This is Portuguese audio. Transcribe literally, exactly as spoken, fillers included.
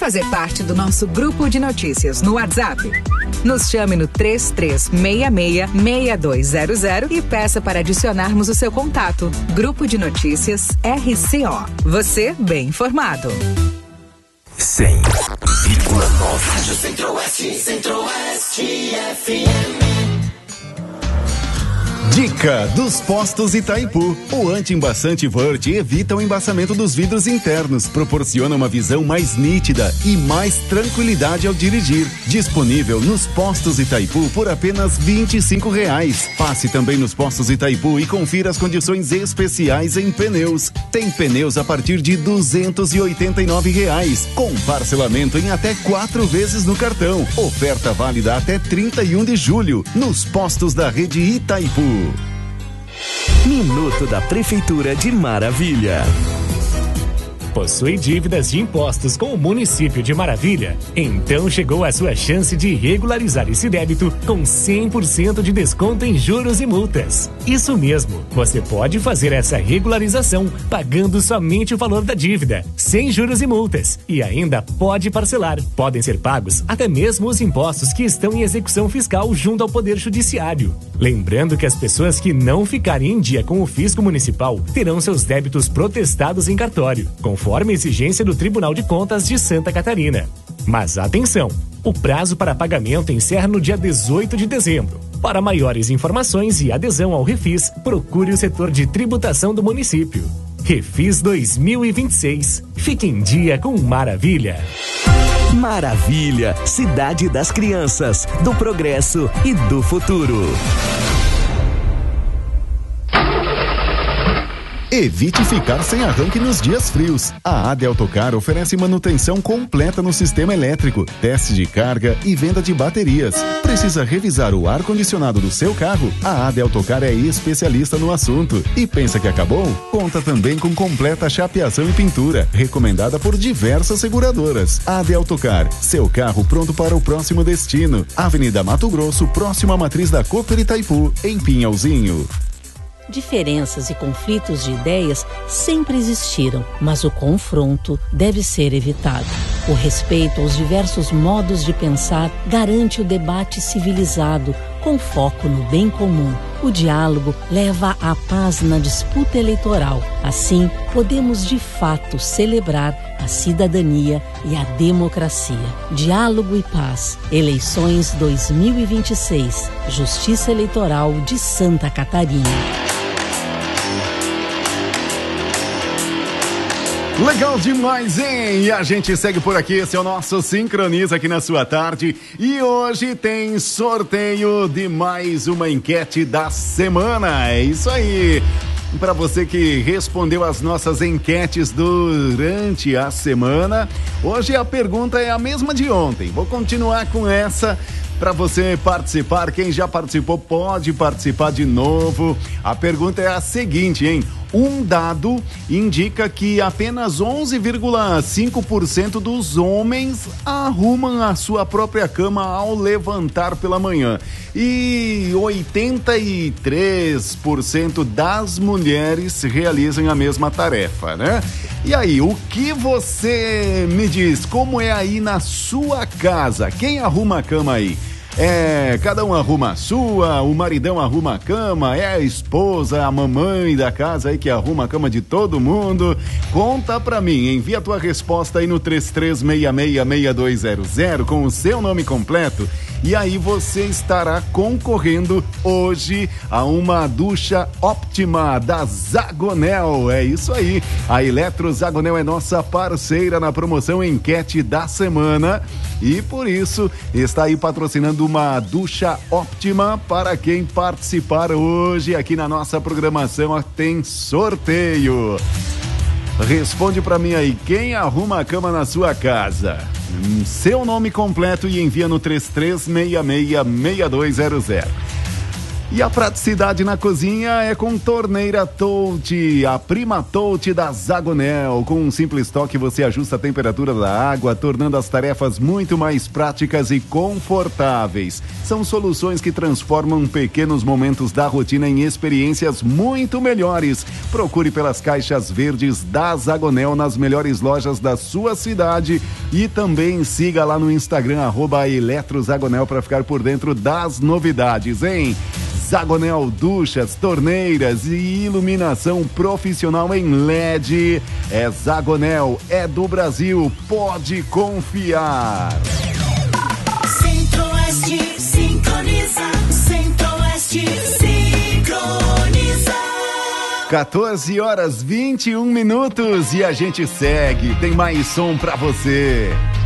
fazer parte do nosso grupo de notícias no WhatsApp? Nos chame no três três seis seis, seis dois zero zero e peça para adicionarmos o seu contato. Grupo de Notícias R C O. Você bem informado. cem vírgula nove. Rádio Centro-Oeste, Centro-Oeste F M. Dica dos postos Itaipu. O anti-embaçante Vert evita o embaçamento dos vidros internos, proporciona uma visão mais nítida e mais tranquilidade ao dirigir. Disponível nos postos Itaipu por apenas vinte e cinco reais. Passe também nos postos Itaipu e confira as condições especiais em pneus. Tem pneus a partir de duzentos e oitenta e nove reais, com parcelamento em até quatro vezes no cartão. Oferta válida até trinta e um de julho, nos postos da rede Itaipu. Minuto da Prefeitura de Maravilha. Possui dívidas de impostos com o município de Maravilha? Então chegou a sua chance de regularizar esse débito com cem por cento de desconto em juros e multas. Isso mesmo, você pode fazer essa regularização pagando somente o valor da dívida, sem juros e multas, e ainda pode parcelar. Podem ser pagos até mesmo os impostos que estão em execução fiscal junto ao Poder Judiciário. Lembrando que as pessoas que não ficarem em dia com o fisco municipal terão seus débitos protestados em cartório, conforme a exigência do Tribunal de Contas de Santa Catarina. Mas atenção, o prazo para pagamento encerra no dia dezoito de dezembro. Para maiores informações e adesão ao Refis, procure o setor de tributação do município. Refis dois mil e vinte e seis. Fique em dia com Maravilha. Maravilha, cidade das crianças, do progresso e do futuro. Evite ficar sem arranque nos dias frios. A A D Autocar oferece manutenção completa no sistema elétrico, teste de carga e venda de baterias. Precisa revisar o ar-condicionado do seu carro? A A D Autocar é especialista no assunto. E pensa que acabou? Conta também com completa chapeação e pintura, recomendada por diversas seguradoras. A A D Autocar, seu carro pronto para o próximo destino. Avenida Mato Grosso, próximo à matriz da Cooper Itaipu, em Pinhalzinho. Diferenças e conflitos de ideias sempre existiram, mas o confronto deve ser evitado. O respeito aos diversos modos de pensar garante o debate civilizado, com foco no bem comum. O diálogo leva à paz na disputa eleitoral. Assim, podemos de fato celebrar a cidadania e a democracia. Diálogo e paz. Eleições dois mil e vinte e seis. Justiça Eleitoral de Santa Catarina. Legal demais, hein? E a gente segue por aqui, esse é o nosso Sincroniza aqui na sua tarde. E hoje tem sorteio de mais uma enquete da semana. É isso aí. Para você que respondeu as nossas enquetes durante a semana, hoje a pergunta é a mesma de ontem. Vou continuar com essa para você participar. Quem já participou pode participar de novo. A pergunta é a seguinte, hein? Um dado indica que apenas onze vírgula cinco por cento dos homens arrumam a sua própria cama ao levantar pela manhã e oitenta e três por cento das mulheres realizam a mesma tarefa, né? E aí, o que você me diz? Como é aí na sua casa? Quem arruma a cama aí? É, cada um arruma a sua, o maridão arruma a cama, é a esposa, a mamãe da casa aí que arruma a cama de todo mundo. Conta pra mim, envia a tua resposta aí no três três seis seis, seis dois zero zero com o seu nome completo e aí você estará concorrendo hoje a uma ducha óptima da Zagonel. É isso aí, a Eletro Zagonel é nossa parceira na promoção Enquete da Semana e por isso está aí patrocinando uma ducha óptima para quem participar hoje aqui na nossa programação. Tem sorteio. Responde pra mim aí, quem arruma a cama na sua casa? Seu nome completo e envia no três três seis seis, seis dois zero zero. E a praticidade na cozinha é com Torneira Touch, a prima Touch da Zagonel. Com um simples toque você ajusta a temperatura da água, tornando as tarefas muito mais práticas e confortáveis. São soluções que transformam pequenos momentos da rotina em experiências muito melhores. Procure pelas caixas verdes da Zagonel nas melhores lojas da sua cidade e também siga lá no Instagram, arroba Eletrozagonel, para ficar por dentro das novidades, hein? Zagonel, duchas, torneiras e iluminação profissional em L E D. É Zagonel, é do Brasil, pode confiar. Centro-Oeste sincroniza, Centro-Oeste sincroniza. quatorze horas vinte e um minutos e a gente segue, tem mais som pra você.